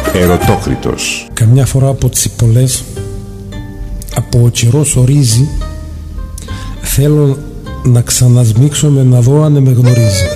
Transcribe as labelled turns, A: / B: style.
A: Ερωτόκριτος.
B: Καμιά φορά από τις πολλές, από ο καιρός ορίζει, θέλω να ξανασμίξω με να δω αν με γνωρίζει.